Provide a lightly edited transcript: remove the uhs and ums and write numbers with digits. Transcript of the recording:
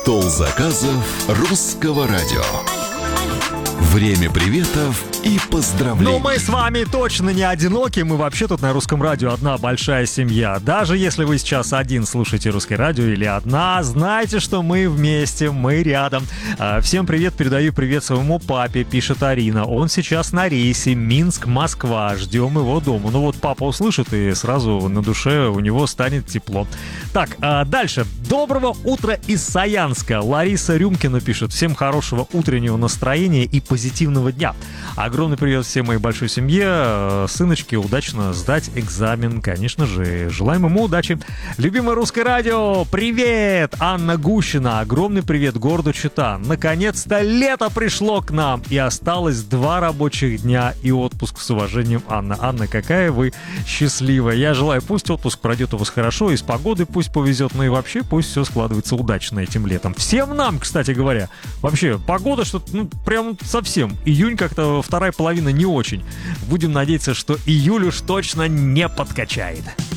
Стол заказов русского радио. Время приветов и поздравлений. Но мы с вами точно не одиноки. Мы вообще тут на русском радио одна большая семья. Даже если вы сейчас один слушаете русское радио или одна, знайте, что мы вместе, мы рядом. Всем привет, передаю привет своему папе, пишет Арина. Он сейчас на рейсе Минск-Москва. Ждем его дома. Ну вот папа услышит, и сразу на душе у него станет тепло. Так, дальше. Доброго утра из Саянска. Лариса Рюмкина пишет. Всем хорошего утреннего настроения и позитивного дня. Огромный привет всей моей большой семье. Сыночке удачно сдать экзамен, конечно же. Желаем ему удачи. Любимое русское радио, привет! Анна Гущина. Огромный привет городу Чита. Наконец-то лето пришло к нам. И осталось 2 рабочих дня и отпуск. С уважением, Анна. Анна, какая вы счастливая. Я желаю, пусть отпуск пройдет у вас хорошо, и с погодой пусть повезет, ну и вообще пусть все складывается удачно этим летом. Всем нам, кстати говоря. Вообще, погода что-то, прям совсем. Июнь как-то вторая половина не очень. Будем надеяться, что июль уж точно не подкачает.